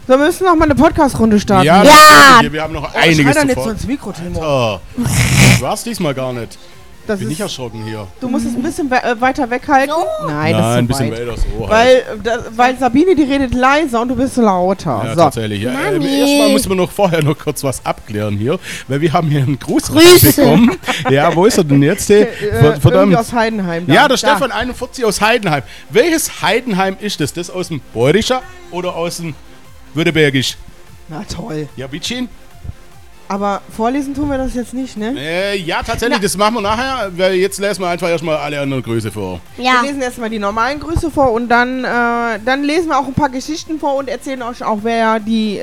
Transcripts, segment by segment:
So, wir müssen noch mal eine Podcast-Runde starten. Ja! Wir haben noch einiges zu zu ins Mikro, Timo. Du warst diesmal gar nicht. Das Bin ich erschrocken hier. Du musst es ein bisschen weiter weghalten. So? Nein, das ist ein so bisschen weit. weiter so. Halt. Weil Sabine, die redet leiser und du bist lauter. Ja, so. tatsächlich. Ja, erstmal müssen wir vorher noch kurz was abklären hier, weil wir haben hier einen Gruß bekommen. Ja, wo ist er denn jetzt? Verdammt. Aus Heidenheim. Ja, der Stefan 41 aus Heidenheim. Welches Heidenheim ist das? Das aus dem Beurischer oder aus dem Württembergisch? Na toll. Ja, Bitchin? Aber vorlesen tun wir das jetzt nicht, ne? Ja, tatsächlich, das machen wir nachher, weil jetzt lesen wir einfach erstmal alle anderen Grüße vor. Ja. Wir lesen erstmal die normalen Grüße vor und dann lesen wir auch ein paar Geschichten vor und erzählen euch auch, wer die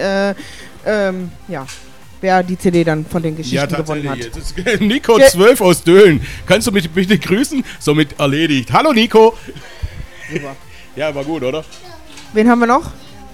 CD dann von den Geschichten gewonnen hat. Jetzt ist Nico 12 aus Döhlen. Kannst du mich bitte grüßen? Somit erledigt. Hallo Nico. Super. Ja, war gut, oder? Wen haben wir noch?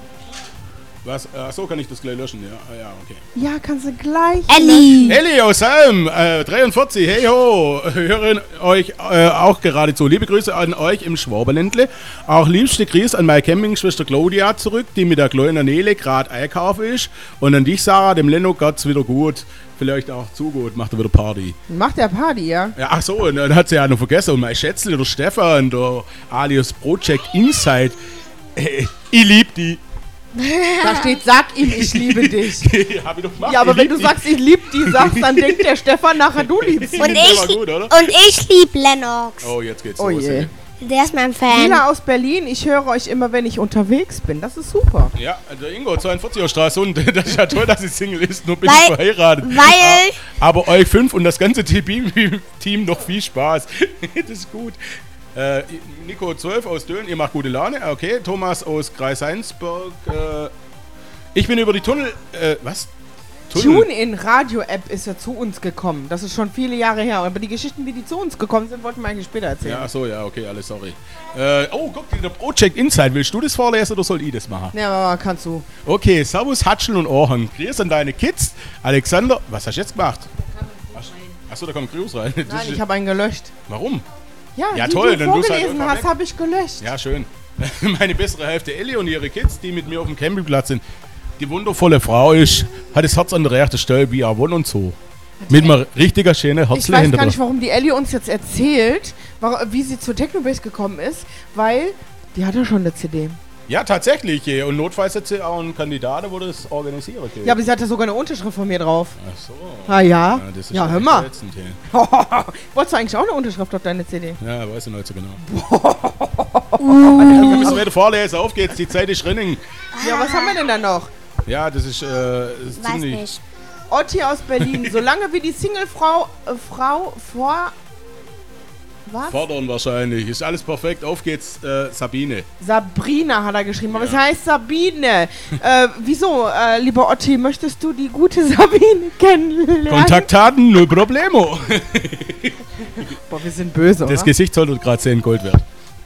Was? Achso, kann ich das gleich löschen? Ja, okay. Ja, kannst du gleich. Elli aus Helm, 43, hey ho, hören euch auch geradezu. Liebe Grüße an euch im Schwaberländle. Auch liebste Grüße an meine Campingschwester Claudia zurück, die mit der kleinen Nele gerade einkaufen ist. Und an dich, Sarah, dem Lenno geht's wieder gut. Vielleicht auch zu gut, macht er wieder Party. Macht er Party, ja? Ja, ach so, und dann hat sie ja noch vergessen. Und mein Schätzle, der Stefan, der alias Project Inside, ich lieb die. Da steht, sag ihm, ich liebe dich. Hab ich doch gemacht. Ja, aber wenn du sagst, ich lieb die, sagst, dann denkt der Stefan nachher, du liebst ihn. Und ich lieb Lennox. Oh, jetzt geht's los. Je. Der ist mein Fan. Lila aus Berlin, ich höre euch immer, wenn ich unterwegs bin. Das ist super. Ja, der Ingo, 42er Straße. Und das ist ja toll, dass sie Single ist, nur bin ich verheiratet. Weil... Aber euch 5 und das ganze Team noch viel Spaß. Das ist gut. Nico 12 aus Döhlen, ihr macht gute Laune. Okay, Thomas aus Kreis Heinsberg. Ich bin über die Tunnel... was? TuneIn Radio-App ist ja zu uns gekommen. Das ist schon viele Jahre her. Aber die Geschichten, wie die zu uns gekommen sind, wollten wir eigentlich später erzählen. Ja, achso, ja, okay, alles sorry. Guck, der Project Inside. Willst du das vorlesen oder soll ich das machen? Ja, aber kannst du. Okay, Servus, Hatschel und Ohren. Grüß an deine Kids. Alexander, was hast du jetzt gemacht? Achso, da kommt Grüß rein. Nein, ich habe einen gelöscht. Warum? Ja, die toll, du dann vorgelesen hast, habe ich gelöscht. Ja, schön. Meine bessere Hälfte Ellie und ihre Kids, die mit mir auf dem Campingplatz sind. Die wundervolle Frau ist, hat das Herz an der rechten Stelle wie Avon und so. Mit einem richtiger schönen Herzchen hinterher. Ich weiß gar nicht, dran. warum die Ellie uns jetzt erzählt, wie sie zu Technobase gekommen ist, weil die hat ja schon eine CD. Ja, tatsächlich. Und notfalls hat sie auch einen Kandidaten, wo das organisiert. Okay. Ja, aber sie hatte sogar eine Unterschrift von mir drauf. Ach so. Ah ja? Das ist ja, hör mal. Ätzend, Wolltest du eigentlich auch eine Unterschrift auf deine CD? Ja, weiß ich nicht so genau. Wir müssen weiter vorlesen. Auf geht's, die Zeit ist rennen. Ja, was haben wir denn da noch? Ja, das ist ziemlich... nicht. Otti aus Berlin. Solange wir die Single-Frau fordern wahrscheinlich. Ist alles perfekt. Auf geht's, Sabine. Sabrina hat er geschrieben, aber es heißt Sabine. Wieso, lieber Otti, möchtest du die gute Sabine kennenlernen? Kontaktdaten, null Problemo. Boah, wir sind böse, oder? Das Gesicht sollte gerade 10 Gold wert.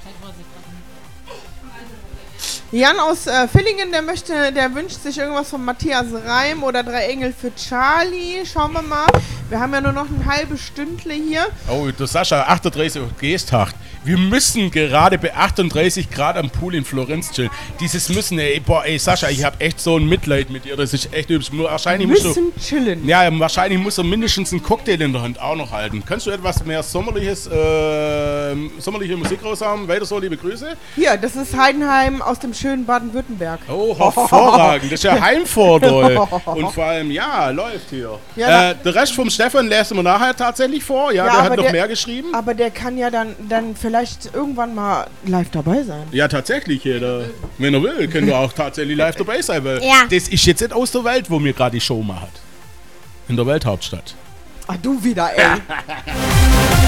Jan aus Villingen, der wünscht sich irgendwas von Matthias Reim oder 3 Engel für Charlie. Schauen wir mal. Wir haben ja nur noch ein halbes Stündle hier. Oh, der Sascha, 38 Geesthacht. Wir müssen gerade bei 38 Grad am Pool in Florenz chillen. Dieses müssen, ey, Sascha, ich hab echt so ein Mitleid mit dir. Das ist echt übel. Wahrscheinlich chillen. Ja, wahrscheinlich muss er mindestens einen Cocktail in der Hand auch noch halten. Kannst du etwas mehr sommerliche Musik raushauen? Weiter so, liebe Grüße. Hier, das ist Heidenheim aus dem schönen Baden-Württemberg. Oh, hervorragend. Das ist ja Heimvorteil. Und vor allem, ja, läuft hier. Ja, der Rest vom Stefan lesen wir nachher tatsächlich vor. Ja, der hat noch mehr geschrieben. Aber der kann ja dann vielleicht irgendwann mal live dabei sein. Ja, tatsächlich. Wenn er will, können wir auch tatsächlich live dabei sein. Weil das ist jetzt nicht aus der Welt, wo mir gerade die Show macht. In der Welthauptstadt. Ach, du wieder, ey.